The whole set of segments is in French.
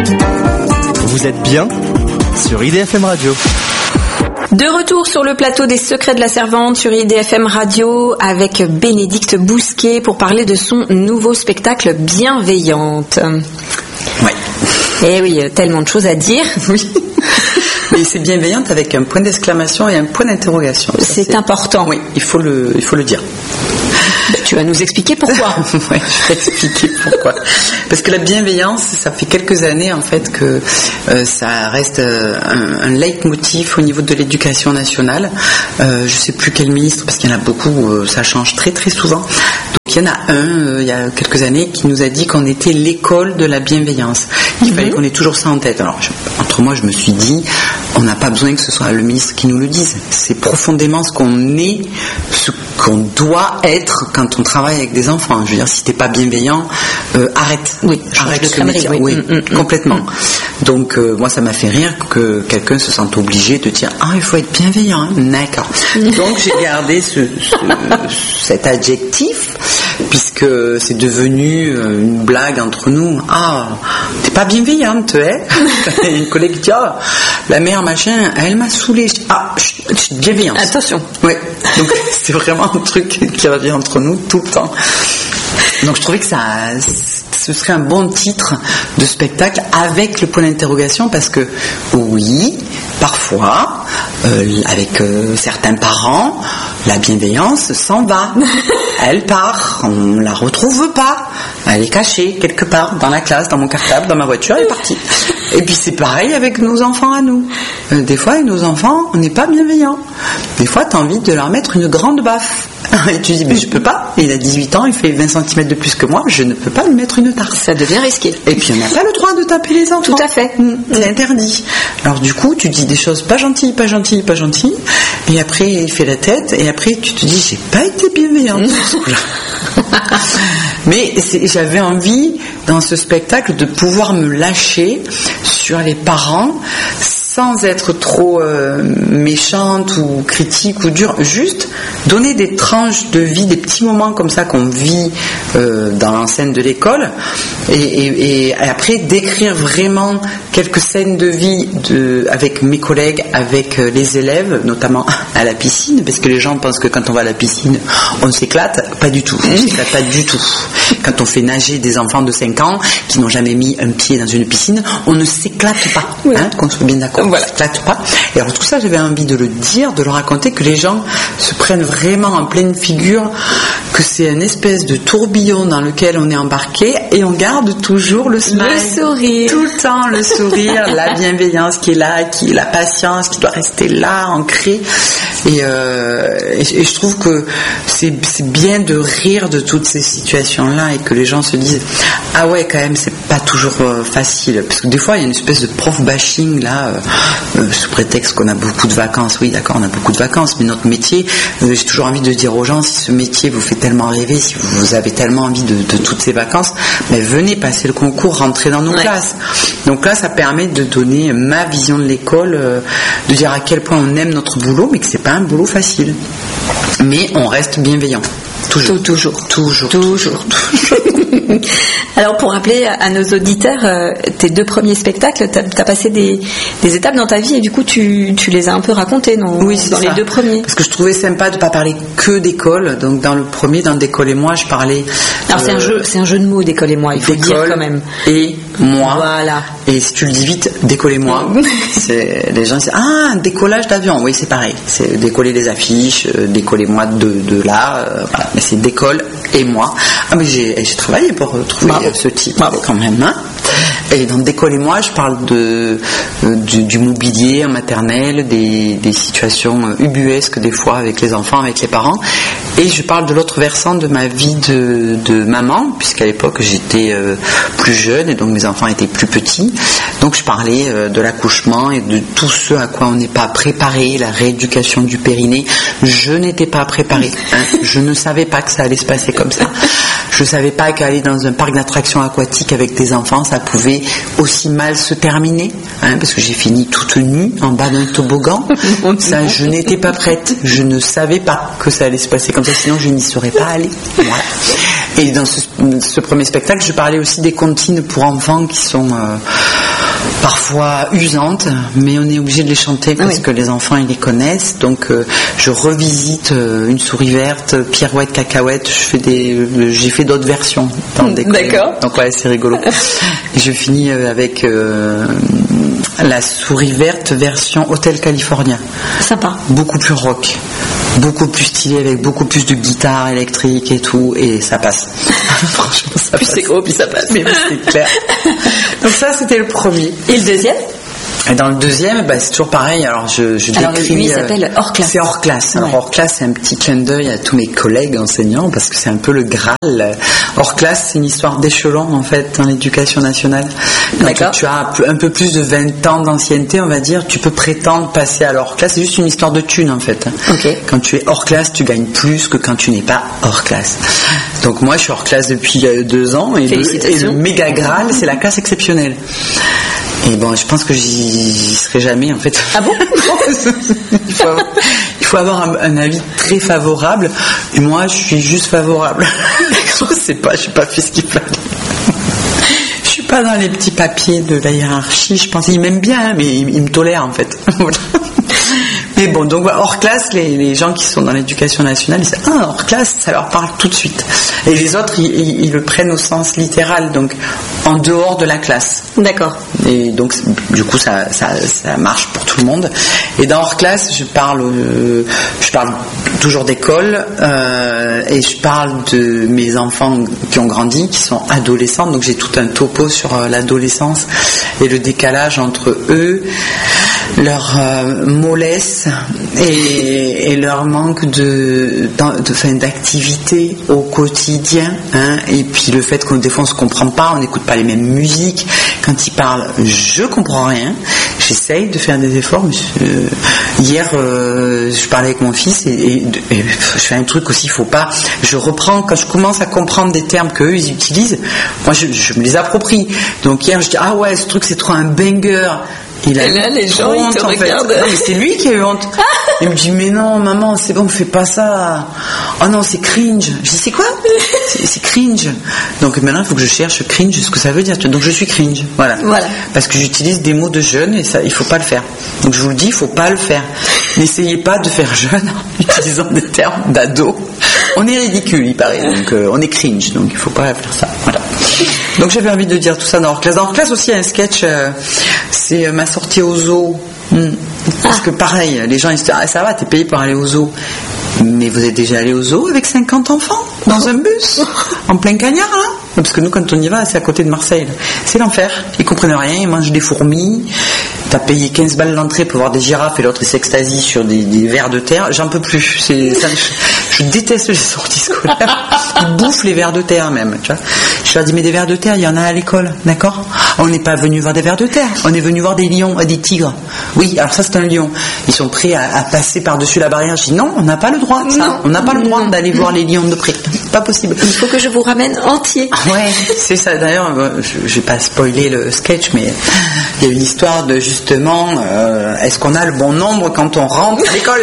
Vous êtes bien sur IDFM Radio. De retour sur le plateau des Secrets de la Servante sur IDFM Radio avec Bénédicte Bousquet pour parler de son nouveau spectacle Bienveillante. Oui. Eh oui, tellement de choses à dire. Oui. Mais c'est Bienveillante avec un point d'exclamation et un point d'interrogation. C'est important. Oui, il faut le dire. Tu vas nous expliquer pourquoi. Oui, je vais expliquer pourquoi. Parce que la bienveillance, ça fait quelques années en fait que ça reste un leitmotiv au niveau de l'éducation nationale. Je ne sais plus quel ministre, parce qu'il y en a beaucoup, ça change très très souvent. Donc il y en a un, il y a quelques années, qui nous a dit qu'on était l'école de la bienveillance. Il fallait qu'on ait toujours ça en tête. Alors, entre moi, je me suis dit, on n'a pas besoin que ce soit le ministre qui nous le dise. C'est profondément ce qu'on est, ce qu'on doit être quand on travaille avec des enfants. Je veux dire, si t'es pas bienveillant, arrête. Oui, arrête ce métier. Oui, complètement. Donc, moi, ça m'a fait rire que quelqu'un se sente obligé de dire, il faut être bienveillant. Hein. D'accord. Donc, j'ai gardé cet adjectif, puisque c'est devenu une blague entre nous. T'es pas bienveillante, hein. Une collègue dit, la mère machin, elle m'a saoulée. Je suis bienveillante. Attention. Oui. Donc c'est vraiment un truc qui revient entre nous tout le temps. Donc je trouvais que ce serait un bon titre de spectacle avec le point d'interrogation, parce que oui, parfois, avec certains parents, la bienveillance s'en va. Elle part, on la retrouve pas. Elle est cachée quelque part dans la classe, dans mon cartable, dans ma voiture, elle est partie. Et puis c'est pareil avec nos enfants à nous. Des fois, avec nos enfants, on n'est pas bienveillant. Des fois, tu as envie de leur mettre une grande baffe. Et tu dis, mais je peux pas. Il a 18 ans, il fait 20 cm de plus que moi, je ne peux pas lui mettre une tarte. Ça devient risqué. Et puis on n'a pas le droit de taper les enfants. Tout à fait. C'est interdit. Alors du coup, tu dis des choses pas gentilles, pas gentilles, pas gentilles. Et après, il fait la tête. Et après, tu te dis, j'ai pas été bienveillante. Mais j'avais envie, dans ce spectacle, de pouvoir me lâcher sur les parents sans être trop méchante ou critique ou dure, juste donner des tranches de vie, des petits moments comme ça qu'on vit dans l'enceinte de l'école, et après décrire vraiment quelques scènes de vie avec mes collègues, avec les élèves, notamment à la piscine, parce que les gens pensent que quand on va à la piscine, on s'éclate. Pas du tout. On s'éclate pas du tout. Quand on fait nager des enfants de 5 ans qui n'ont jamais mis un pied dans une piscine, on ne s'éclate pas. Oui. Qu'on soit bien d'accord. Voilà. On ne s'éclate pas. Et alors tout ça, j'avais envie de le dire, de le raconter, que les gens se prennent vraiment en pleine figure, que c'est une espèce de tourbillon dans lequel on est embarqué, et on garde toujours le smile. Le sourire. Tout le temps le sourire, la bienveillance qui est là, la patience qui doit rester là, ancrée. Et je trouve que c'est bien de rire de toutes ces situations-là, et que les gens se disent, ah ouais, quand même, c'est pas toujours facile. Parce que des fois, il y a une espèce de prof bashing là, sous prétexte qu'on a beaucoup de vacances. Oui, d'accord, on a beaucoup de vacances, mais notre métier, j'ai toujours envie de dire aux gens, si ce métier vous fait tellement rêver, si vous avez tellement envie de toutes ces vacances, venez passer le concours, rentrez dans nos classes. Donc là, ça permet de donner ma vision de l'école, de dire à quel point on aime notre boulot, mais que c'est pas un boulot facile. Mais on reste bienveillant. Toujours. Alors, pour rappeler à nos auditeurs, tes 2 premiers spectacles, t'as passé des étapes dans ta vie, et du coup tu les as un peu racontées dans les 2 premiers. Parce que je trouvais sympa de ne pas parler que d'école. Donc dans le premier, dans d'école et moi, je parlais... Alors c'est un jeu de mots, d'école et moi, il faut le dire quand même. Et moi. Voilà. Et si tu le dis vite, d'école et moi. Les gens disent, décollage d'avion. Oui, c'est pareil. C'est décoller les affiches, décoller moi de là. Voilà. Mais c'est d'école et moi. Mais j'ai travaillé pour trouver ce titre quand même. Hein. Et dans d'école et moi, je parle du mobilier en maternelle, des situations ubuesques des fois avec les enfants, avec les parents. Et je parle de l'autre versant de ma vie de maman, puisqu'à l'époque j'étais plus jeune et donc mes enfants étaient plus petits. Donc je parlais de l'accouchement et de tout ce à quoi on n'est pas préparé, la rééducation du périnée. Je n'étais pas préparée. Je ne savais pas que ça allait se passer comme ça. Je ne savais pas qu'aller dans un parc d'attractions aquatiques avec des enfants, ça pouvait aussi mal se terminer, parce que j'ai fini toute nue en bas d'un toboggan. Ça, je n'étais pas prête. Je ne savais pas que ça allait se passer comme ça, sinon je n'y serais pas allée. Voilà. Et dans ce premier spectacle, je parlais aussi des comptines pour enfants qui sont parfois usantes, mais on est obligé de les chanter parce que les enfants ils les connaissent. Donc je revisite Une souris verte, Pirouette, Cacahuète. J'ai fait d'autres versions dans le décor. D'accord. Donc ouais, c'est rigolo. Et je finis avec La souris verte version Hôtel California. Sympa. Beaucoup plus rock, beaucoup plus stylé, avec beaucoup plus de guitare électrique et tout, et ça passe. Franchement, ça plus passe. c'est gros, plus ça passe. Mais c'est clair. Donc ça, c'était le premier. Et le deuxième? Et dans le deuxième, c'est toujours pareil. Alors je décris. Lui, il s'appelle Hors classe. C'est Hors classe. Alors, Hors classe, c'est un petit clin d'œil à tous mes collègues enseignants parce que c'est un peu le Graal. Hors classe, c'est une histoire d'échelon en fait dans l'éducation nationale. Quand tu as un peu plus de 20 ans d'ancienneté, on va dire, tu peux prétendre passer à l'hors classe. C'est juste une histoire de thunes en fait. Okay. Quand tu es hors classe, tu gagnes plus que quand tu n'es pas hors classe. Donc moi, je suis hors classe depuis 2 ans et le méga Graal, c'est la classe exceptionnelle. Et bon, je pense que j'y serai jamais en fait. Ah bon? Il faut avoir un avis très favorable. Et moi, je suis juste favorable. Je sais pas, j'ai pas fait ce qu'il fallait. Je suis pas dans les petits papiers de la hiérarchie. Je pense qu'ils m'aiment bien, mais ils me tolèrent en fait. Voilà. Mais bon, donc hors classe, les gens qui sont dans l'éducation nationale, ils disent hors classe, ça leur parle tout de suite. Et les autres, ils le prennent au sens littéral, donc en dehors de la classe. D'accord. Et donc, du coup, ça marche pour tout le monde. Et dans hors classe, je parle toujours d'école et je parle de mes enfants qui ont grandi, qui sont adolescents. Donc j'ai tout un topo sur l'adolescence et le décalage entre eux, leur mollesse et leur manque d'activité au quotidien, hein, et puis le fait qu'on des fois on se comprend pas, on n'écoute pas les mêmes musiques. Quand ils parlent, je comprends rien. J'essaye de faire des efforts. Hier, je parlais avec mon fils et je fais un truc aussi. Il faut pas. Je reprends quand je commence à comprendre des termes qu'eux ils utilisent. Moi, je me les approprie. Donc hier, je dis ouais, ce truc c'est trop un banger. Et là, les gens, ils te regardent. Non, mais c'est lui qui a eu honte. Il me dit, mais non, maman, c'est bon, fais pas ça. Oh non, c'est cringe. Je dis, c'est quoi? C'est cringe. Donc maintenant, il faut que je cherche cringe, ce que ça veut dire. Donc je suis cringe. Voilà. Parce que j'utilise des mots de jeune et ça, il faut pas le faire. Donc je vous le dis, il faut pas le faire. N'essayez pas de faire jeune en utilisant des termes d'ado. On est ridicule, il paraît. Donc on est cringe. Donc il faut pas faire ça. Voilà. Donc j'avais envie de dire tout ça dans hors classe. Dans hors classe aussi, il y a un sketch, c'est ma sortie au zoo. Parce que pareil, les gens ils se disent ça va, t'es payé pour aller au zoo. Mais vous êtes déjà allé au zoo avec 50 enfants dans un bus en plein cagnard là? Parce que nous quand on y va, c'est à côté de Marseille là. C'est l'enfer, ils comprennent rien, ils mangent des fourmis. T'as payé 15 balles l'entrée pour voir des girafes et l'autre il s'extasie sur des vers de terre. J'en peux plus. Je déteste les sorties scolaires. Ils bouffent les vers de terre même. Tu vois. Je leur dis mais des vers de terre, il y en a à l'école, d'accord? On n'est pas venu voir des vers de terre. On est venu voir des lions et des tigres. Oui, alors ça c'est un lion. Ils sont prêts à passer par-dessus la barrière. Je dis non, on n'a pas le droit. Ça. On n'a pas le droit d'aller voir les lions de près. Pas possible. Il faut que je vous ramène entier. Ouais, c'est ça. D'ailleurs, je vais pas spoiler le sketch, mais il y a une histoire de justement, est-ce qu'on a le bon nombre quand on rentre à l'école?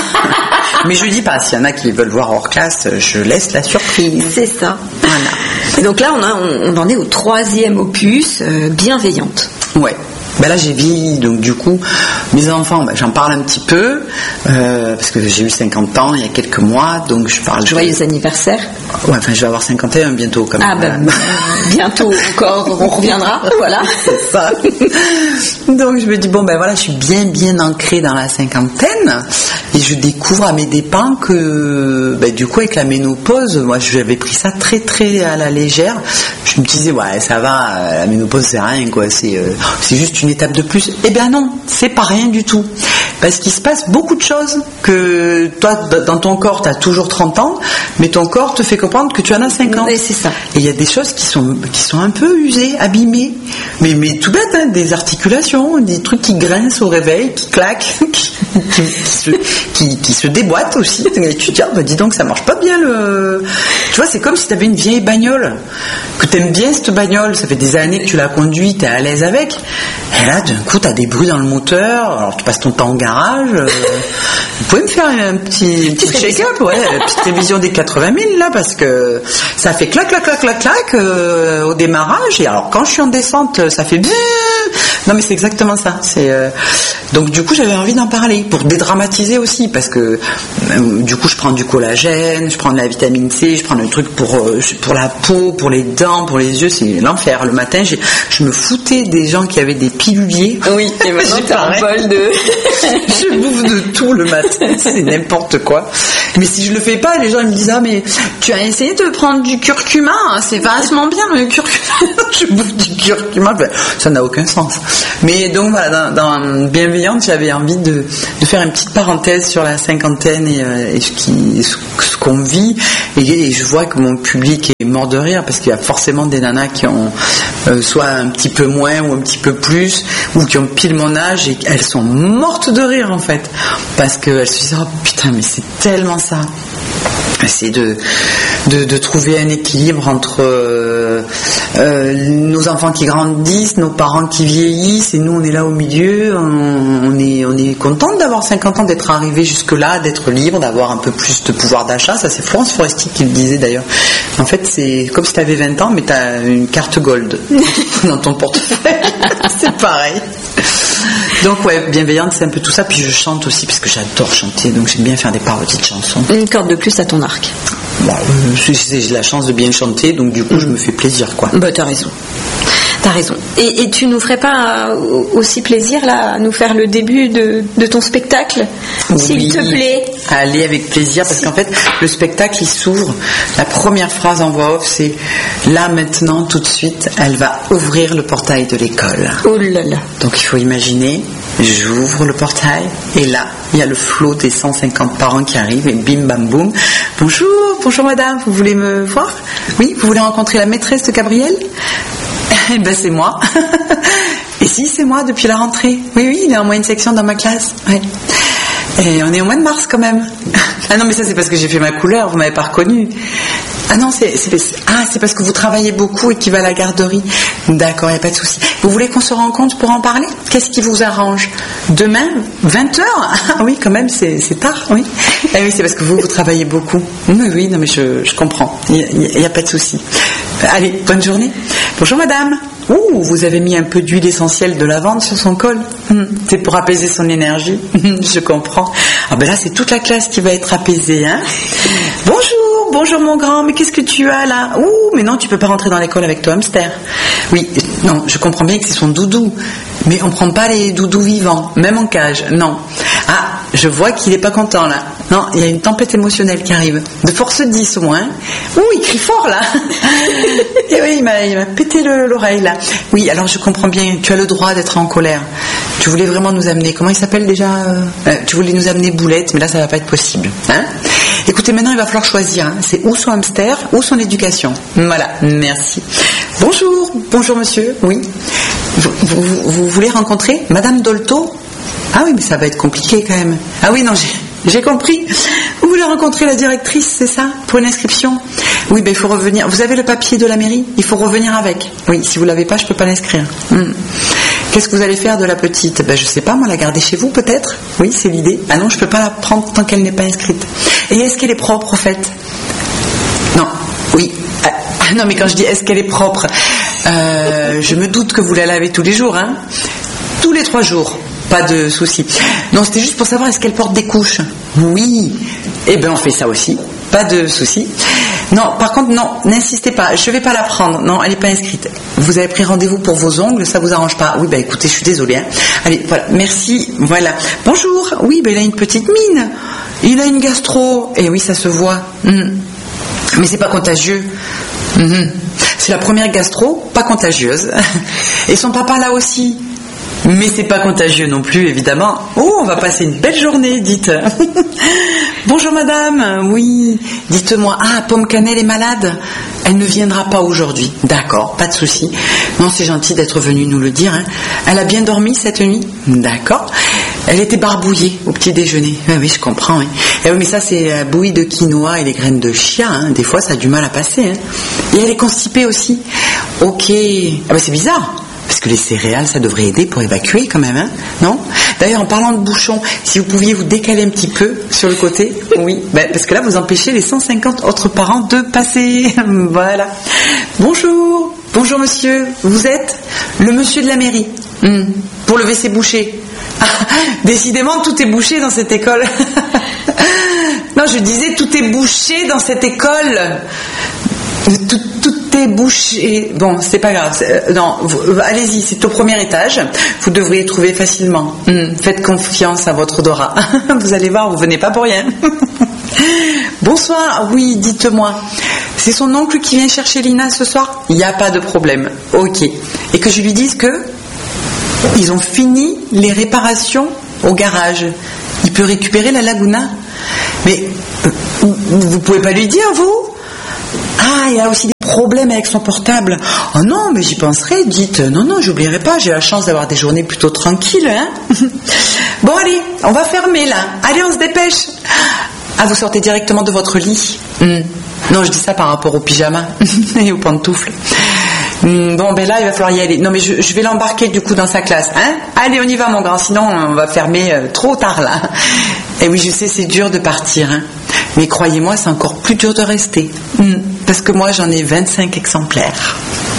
Mais je dis pas, s'il y en a qui veulent voir hors classe, je laisse la surprise. C'est ça. Voilà. Et donc là, on en est au 3e opus, Bienveillante. Ouais. Là j'ai vieilli, donc du coup mes enfants, j'en parle un petit peu parce que j'ai eu 50 ans il y a quelques mois, donc je parle. Joyeux anniversaire. Ouais, enfin je vais avoir 51 bientôt quand même. Bientôt encore, on reviendra, voilà. C'est ça. Donc je me dis voilà, je suis bien ancrée dans la cinquantaine et je découvre à mes dépens que du coup avec la ménopause, moi j'avais pris ça très très à la légère. Je me disais ça va, la ménopause c'est rien quoi, c'est juste une étape de plus. Eh bien non, c'est pas rien du tout. Parce qu'il se passe beaucoup de choses que toi, dans ton corps, tu as toujours 30 ans, mais ton corps te fait comprendre que tu en as 50. Oui, c'est ça. Et il y a des choses qui sont un peu usées, abîmées. Mais tout bête, hein, des articulations, des trucs qui grincent au réveil, qui claquent, qui se déboîtent aussi. Et tu te dis, dis donc, ça marche pas bien le... Tu vois, c'est comme si tu avais une vieille bagnole, que tu aimes bien cette bagnole, ça fait des années que tu l'as conduite, tu es à l'aise avec. Et là, d'un coup, tu as des bruits dans le moteur, alors tu passes ton temps au garage. Vous pouvez me faire un petit check-up, une petite révision des 80 000 là, parce que ça fait clac au démarrage. Et alors, quand je suis en descente, ça fait bien. Non, mais c'est exactement ça. Donc du coup, j'avais envie d'en parler pour dédramatiser aussi, parce que du coup, je prends du collagène, je prends de la vitamine C, je prends le truc pour la peau, pour les dents, pour les yeux, c'est l'enfer. Le matin, je me foutais des gens qui avaient des piluliers. Oui, et maintenant t'as un bol de... Je bouffe de tout le matin, c'est n'importe quoi. Mais si je le fais pas, les gens ils me disent mais tu as essayé de prendre du curcuma, hein, c'est vachement bien le curcuma. Je bouffe du curcuma, ça n'a aucun sens. Mais donc voilà, dans Bienveillante, j'avais envie de faire une petite parenthèse sur la cinquantaine et ce qu'on vit. Et je vois que mon public est mort de rire, parce qu'il y a forcément des nanas qui ont soit un petit peu moins ou un petit peu plus, ou qui ont pile mon âge, et elles sont mortes de rire en fait, parce qu'elles se disent oh putain, mais c'est tellement ça. C'est de trouver un équilibre entre nos enfants qui grandissent, nos parents qui vieillissent, et nous on est là au milieu. On est contente d'avoir 50 ans, d'être arrivé jusque là, d'être libre, d'avoir un peu plus de pouvoir d'achat. Ça, c'est Florence Foresti qui le disait d'ailleurs. En fait, c'est comme si tu avais 20 ans mais tu as une carte gold dans ton portefeuille. C'est pareil. Donc ouais, Bienveillante, c'est un peu tout ça. Puis je chante aussi, parce que j'adore chanter, donc j'aime bien faire des parodies de chansons. Une corde de plus à ton arc. Bon, j'ai la chance de bien chanter, donc du coup je me fais plaisir, quoi. Bah t'as raison. T'as raison. Et tu nous ferais pas aussi plaisir là à nous faire le début de ton spectacle, s'il te plaît? Allez, avec plaisir, parce qu'en fait le spectacle il s'ouvre. La première phrase en voix off, c'est là maintenant tout de suite elle va ouvrir le portail de l'école. Oh là là. Donc il faut imaginer, j'ouvre le portail et là il y a le flot des 150 parents qui arrivent et bim bam boum. Bonjour madame, vous voulez me voir? Oui, vous voulez rencontrer la maîtresse de Gabriel? Eh ben c'est moi. Et si, c'est moi depuis la rentrée. Oui, il est en moyenne section dans ma classe. Ouais. Et on est au mois de mars quand même. Ah non, mais ça c'est parce que j'ai fait ma couleur, vous m'avez pas reconnue. Ah non, c'est parce que vous travaillez beaucoup et qu'il va à la garderie. D'accord, il n'y a pas de souci. Vous voulez qu'on se rencontre pour en parler? Qu'est-ce qui vous arrange? Demain, 20h? Ah oui, quand même, c'est tard, oui. Ah oui, c'est parce que vous travaillez beaucoup. Oui, non mais je comprends. Il n'y a pas de souci. Allez, bonne journée. Bonjour madame. Ouh, vous avez mis un peu d'huile essentielle de lavande sur son col. C'est pour apaiser son énergie. Je comprends. Ah ben là, c'est toute la classe qui va être apaisée, hein. Bonjour mon grand, mais qu'est-ce que tu as là? Ouh, mais non, tu peux pas rentrer dans l'école avec ton hamster. Oui, non, je comprends bien que c'est son doudou, mais on prend pas les doudous vivants, même en cage, non. Ah, je vois qu'il est pas content là. Non, il y a une tempête émotionnelle qui arrive. De force 10 au moins. Ouh, il crie fort là. Et oui, il m'a pété l'oreille là. Oui, alors je comprends bien, tu as le droit d'être en colère. Tu voulais vraiment nous amener, comment il s'appelle déjà? Tu voulais nous amener Boulette, mais là ça va pas être possible. Hein? Écoutez, maintenant il va falloir choisir, hein. C'est ou son hamster ou son éducation. Voilà, merci. Bonjour monsieur, oui. Vous voulez rencontrer Madame Dolto? Ah oui, mais ça va être compliqué quand même. Ah oui, non, j'ai compris. Vous voulez rencontrer la directrice, c'est ça? Pour une inscription? Oui, ben il faut revenir. Vous avez le papier de la mairie? Il faut revenir avec. Oui, si vous l'avez pas, je peux pas l'inscrire. Qu'est-ce que vous allez faire de la petite? Ben je sais pas, moi la garder chez vous peut-être? Oui, c'est l'idée. Ah non, je peux pas la prendre tant qu'elle n'est pas inscrite. Et est-ce qu'elle est propre au fait? Non, oui. Ah non, mais quand je dis est-ce qu'elle est propre, je me doute que vous la lavez tous les jours, hein? Tous les 3 jours. Pas de souci. Non, c'était juste pour savoir est-ce qu'elle porte des couches. Oui. Eh ben on fait ça aussi. Pas de souci. Non, par contre, non, n'insistez pas. Je vais pas la prendre. Non, elle n'est pas inscrite. Vous avez pris rendez-vous pour vos ongles, ça vous arrange pas? Oui, ben écoutez, je suis désolée. Hein. Allez, voilà. Merci. Voilà. Bonjour. Oui, ben il a une petite mine. Il a une gastro. Eh oui, ça se voit. Mais c'est pas contagieux. C'est la première gastro, pas contagieuse. Et son papa là aussi. Mais c'est pas contagieux non plus, évidemment. Oh, on va passer une belle journée, dites. Bonjour madame, oui. Dites-moi, Pomme Cannelle est malade? Elle ne viendra pas aujourd'hui. D'accord, pas de souci. Non, c'est gentil d'être venu nous le dire. Hein. Elle a bien dormi cette nuit? D'accord. Elle était barbouillée au petit déjeuner. Oui, je comprends. Hein. Et oui, mais ça, c'est la bouillie de quinoa et les graines de chia. Hein. Des fois, ça a du mal à passer. Hein. Et elle est constipée aussi. Ok. Ah ben, c'est bizarre. Parce que les céréales, ça devrait aider pour évacuer quand même, hein? Non? D'ailleurs, en parlant de bouchons, si vous pouviez vous décaler un petit peu sur le côté, oui, parce que là, vous empêchez les 150 autres parents de passer. Voilà. Bonjour monsieur, vous êtes le monsieur de la mairie? Pour le WC bouché. Décidément, tout est bouché dans cette école. Non, je disais, tout est bouché dans cette école. Tout est bouché. Bon, c'est pas grave. Non, allez-y, c'est au premier étage. Vous devriez trouver facilement. Faites confiance à votre odorat. Vous allez voir, vous venez pas pour rien. Bonsoir, oui, dites-moi. C'est son oncle qui vient chercher Lina ce soir ? Il n'y a pas de problème. Ok. Et que je lui dise que ils ont fini les réparations au garage. Il peut récupérer la Laguna. Mais vous pouvez pas lui dire, vous ? Ah, il a aussi des problèmes avec son portable. Oh non, mais j'y penserai, dites. Non, j'oublierai pas, j'ai la chance d'avoir des journées plutôt tranquilles. Hein. Bon, allez, on va fermer là. Allez, on se dépêche. Ah, vous sortez directement de votre lit. Non, je dis ça par rapport au pyjama et aux pantoufles. Bon, ben là, il va falloir y aller. Non, mais je vais l'embarquer du coup dans sa classe. Hein. Allez, on y va, mon grand, sinon on va fermer trop tard là. Et oui, je sais, c'est dur de partir. Hein. Mais croyez-moi, c'est encore plus dur de rester. Parce que moi, j'en ai 25 exemplaires.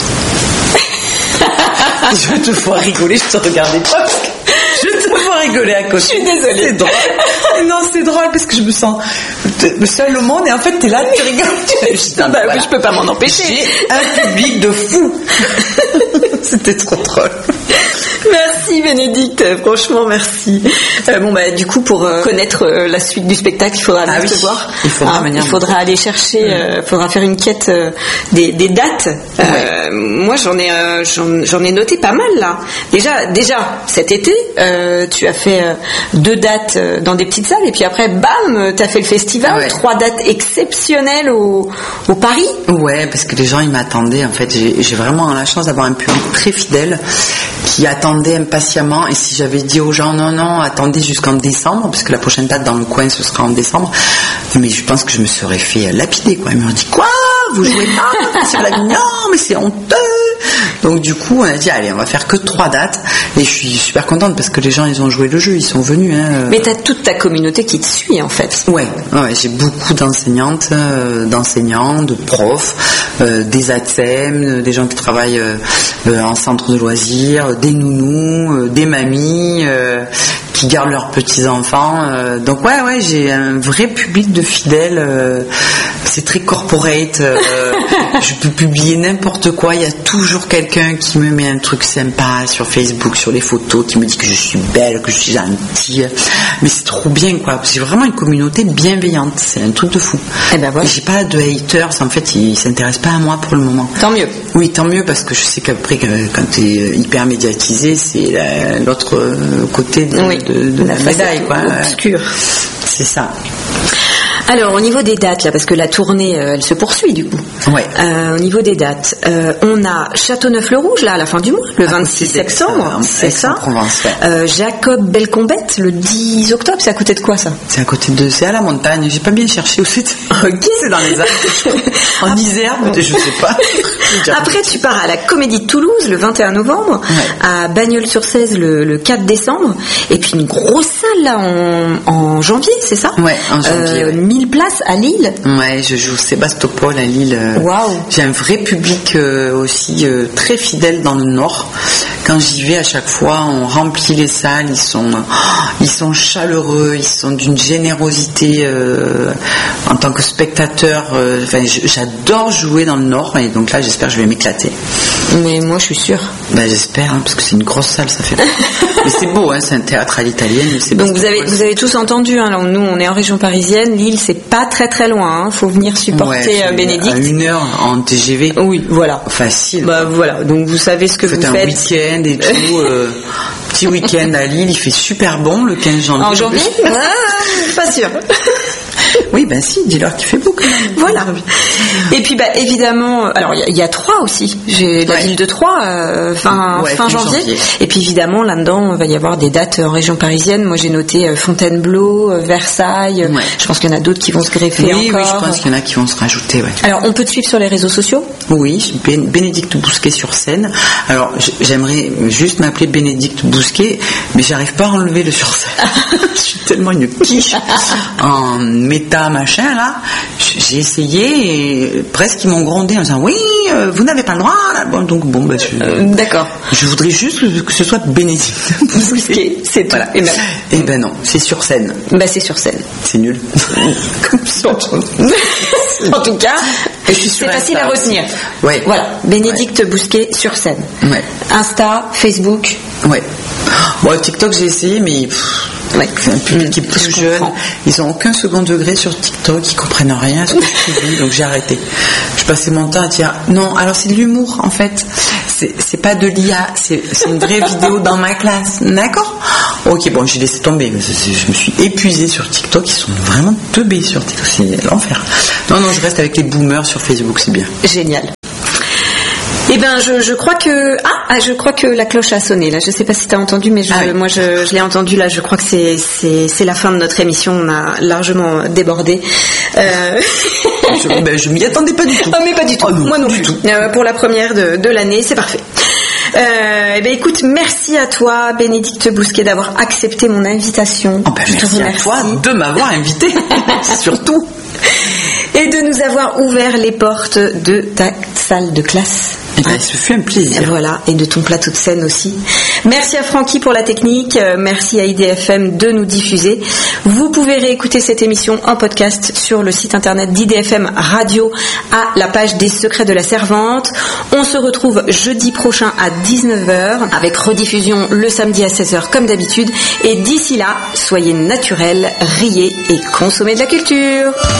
Je vais te voir rigoler, je te regardais pas. Je te vois rigoler à côté. Je suis désolée. C'est drôle. Non, c'est drôle parce que je me sens seule au monde et en fait, t'es là, tu rigoles. Je peux pas m'en empêcher. J'ai un public de fous. C'était trop drôle. Merci Bénédicte, franchement merci. Du coup pour connaître la suite du spectacle, il faudra aller te voir. Il faudra aller chercher, faudra faire une quête des dates. Ouais. Moi j'en ai noté pas mal là. Déjà cet été, tu as fait 2 dates dans des petites salles et puis après bam, tu as fait le festival, ouais. 3 dates exceptionnelles au Paris. Ouais, parce que les gens ils m'attendaient. En fait, j'ai vraiment la chance d'avoir un public très fidèle qui attendait impatiemment, et si j'avais dit aux gens non, attendez jusqu'en décembre, parce que la prochaine date dans le coin ce sera en décembre, mais je pense que je me serais fait lapider quoi. Ils m'ont dit quoi, vous jouez pas sur la non, mais c'est honteux. Donc du coup on a dit allez, on va faire que 3 dates, et je suis super contente parce que les gens ils ont joué le jeu, ils sont venus. Mais t'as toute ta communauté qui te suit en fait. Ouais, j'ai beaucoup d'enseignantes, d'enseignants, de profs, des ATSEM, des gens qui travaillent en centre de loisirs, des nounous, des mamies qui gardent leurs petits-enfants. Donc ouais, j'ai un vrai public de fidèles. C'est très corporate. Je peux publier n'importe quoi. Il y a toujours quelqu'un qui me met un truc sympa sur Facebook, sur les photos, qui me dit que je suis belle, que je suis gentille. Mais c'est trop bien, quoi. C'est vraiment une communauté bienveillante. C'est un truc de fou. Et ben voilà. J'ai pas de haters. En fait, ils s'intéressent pas à moi pour le moment. Tant mieux. Oui, tant mieux, parce que je sais qu'après, quand tu es hyper médiatisé, c'est l'autre côté de la médaille, quoi. Obscure. C'est ça. Alors au niveau des dates là, parce que la tournée elle se poursuit du coup. Ouais. Au niveau des dates, on a Châteauneuf-le-Rouge là à la fin du mois, le 26 septembre, c'est ça. Jacob Belcombette le 10 octobre, c'est à côté de quoi ça? C'est à la montagne. J'ai pas bien cherché où c'était. Ok. C'est dans les Alpes. En Isère, je sais pas. Après tu pars à la Comédie de Toulouse le 21 novembre, ouais. À Bagnols-sur-Cèze le 4 décembre, et puis une grosse salle là en janvier, c'est ça? Ouais, en janvier. 1000 places à Lille. Ouais, je joue Sébastopol à Lille. Waouh. J'ai un vrai public aussi très fidèle dans le Nord. Quand j'y vais, à chaque fois, on remplit les salles. Ils sont chaleureux, ils sont d'une générosité en tant que spectateur. J'adore jouer dans le Nord, et donc là, j'espère que je vais m'éclater. Mais moi, je suis sûre. J'espère, parce que c'est une grosse salle, ça fait. Mais c'est beau, c'est un théâtre à l'italienne. Donc vous avez tous entendu. Là, nous, on est en région parisienne. Lille, c'est pas très très loin. Faut venir supporter Bénédicte. À 1 heure en TGV. Oui, voilà. Facile. Voilà. Donc vous savez ce que vous faites. Un week-end et tout. Petit week-end à Lille, il fait super bon le 15 janvier. En janvier? Pas sûr. Oui, si, dis-leur qu'il fait beau quand même. Voilà. Et puis, évidemment, alors il y a Troyes aussi. J'ai la ville de Troyes, fin janvier. Et puis, évidemment, là-dedans, il va y avoir des dates en région parisienne. Moi, j'ai noté Fontainebleau, Versailles. Ouais. Je pense qu'il y en a d'autres qui vont se greffer encore. Oui, je pense qu'il y en a qui vont se rajouter, ouais. Alors, on peut te suivre sur les réseaux sociaux? Oui, Bénédicte Bousquet sur scène. Alors, j'aimerais juste m'appeler Bénédicte Bousquet, mais j'arrive pas à enlever le sur scène. Je suis tellement une quiche en mettant d'État, machin, là, j'ai essayé et presque ils m'ont grondé en disant oui, vous n'avez pas le droit. Là. Bon, donc bon, d'accord. Je voudrais juste que ce soit Bénédicte Bousquet, c'est tout. Voilà. Et ben non, c'est sur scène. C'est sur scène. C'est nul. Comme ça. En tout cas, c'est facile à retenir. Ouais. Voilà, Bénédicte Bousquet sur scène. Ouais. Insta, Facebook. Ouais. Bon, TikTok j'ai essayé, mais c'est un public qui est plus jeune. Ils n'ont aucun second degré sur TikTok, ils comprennent rien à ce que je dis, donc j'ai arrêté. Je passais mon temps à dire non, alors c'est de l'humour en fait. C'est pas de l'IA, c'est une vraie vidéo dans ma classe. D'accord ? Ok, bon, j'ai laissé tomber. Je me suis épuisée sur TikTok, ils sont vraiment teubés sur TikTok, c'est l'enfer. Non, je reste avec les boomers sur Facebook, c'est bien. Génial. Eh ben, je crois que la cloche a sonné là. Je sais pas si tu as entendu, mais moi je l'ai entendu là. Je crois que c'est la fin de notre émission. On a largement débordé. Je m'y attendais pas du tout. Mais pas du tout. Moi non plus. Pour la première de l'année, c'est parfait. Écoute, merci à toi, Bénédicte Bousquet, d'avoir accepté mon invitation. Merci à toi de m'avoir invité, surtout. Et de nous avoir ouvert les portes de ta salle de classe. Ce fut un plaisir. Voilà, et de ton plateau de scène aussi. Merci à Francky pour la technique, merci à IDFM de nous diffuser. Vous pouvez réécouter cette émission en podcast sur le site internet d'IDFM Radio à la page des secrets de la servante. On se retrouve jeudi prochain à 19h avec rediffusion le samedi à 16h comme d'habitude. Et d'ici là, soyez naturels, riez et consommez de la culture.